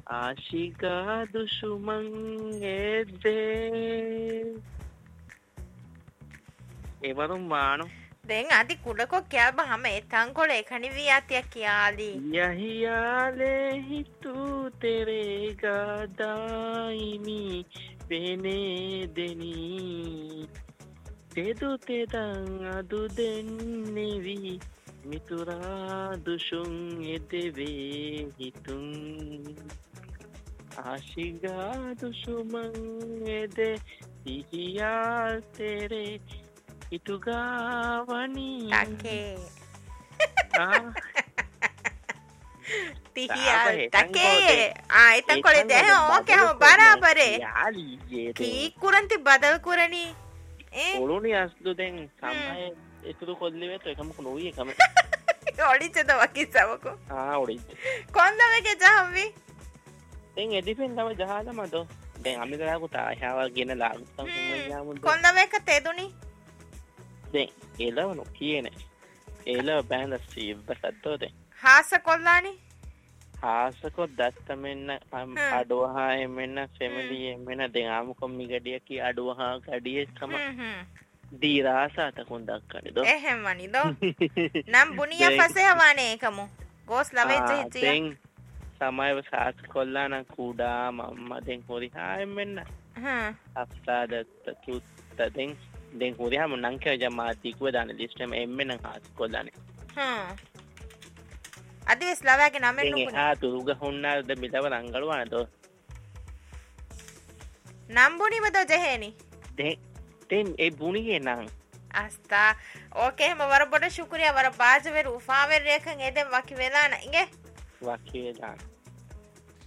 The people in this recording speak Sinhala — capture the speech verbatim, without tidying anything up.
ආශිකා දුෂුමන් එද්දේ එවරුම් මානු දැන් අදි කුඩකෝ කියා බහම එතන් කොල එකණි වී ආතිය කියාලි යහියාලේ හිතු තෙරේ ගදායිමි වෙනේ දෙනි තෙදු තෙදං අදු දෙන්නෙවි මිතුරා දුෂුන් එදෙවේ හිතුන් ආශිගා දුෂුමන් එදෙ ඉහියා තෙරේ ඉතුගාවනි ටකේ තිහියා ටකේ ආ එතන් කොලේ දැන් ඕකේ හම බරාබරේ කී කුරන්ති බදල් කුරණි ඒ ඔලුනි අස්දු දැන් සම්මය එතුරු කොල්ලි වෙත එකම නොවි එකම ඔලිචද වකිස්සවකෝ ආ ඔලිච කොන්දමගේ ජහම්වි දැන් එදිපෙන් තම ජහලා මදෝ දැන් අමිතරාකු තාහාවල් ගෙන ලාගුත්තම් කුම්මයාමුද කොන්දමේක තෙදුනි දැන් එලවනු කියන්නේ එලව බෑන්ද සීබ්බ සත්තෝද හාස කොල්ලානි හාසකො දත්ත මෙන්න අඩුවහා එමෙන්න සෙමලි එමෙන්න දැන් ආමුකොම්මි ගඩිය කි අඩුවහා ගඩියකම දීරාසාතකුන් දක්කනේ දෝ එහෙම වනි දෝ නම් බුනිය පසේ හවානේ එකමු ගෝස් ලවෙච්ච හිටිය දැන් සමයව සාස් කොල්ලාන කුඩා මම්ම දැන් හොරි හා එමෙන්න හ්ම් අස්සාදත්ත තුත්ත දැන් දැන් හොරි හම නංකේ ජමාති කුව දාන ලිස්ට් එම එමෙන්න හාස් කොල්ලානේ හ්ම් අද ස්ලාවගේ නමෙන් නුකුනේ ආ තුරුග හොන්නාද මිදව රංගලවන දෝ නම් බුනිව දෝ ජහෙනි දැන් දැන් ඒ බුනිගේ නම් අස්තා ඕකේ හැම වර බොඩ ශුක්‍රියා වර බාජ වෙරු උෆාවෙර රේකන් එදෙන් වකි වෙලා නංගේ වකි වෙලා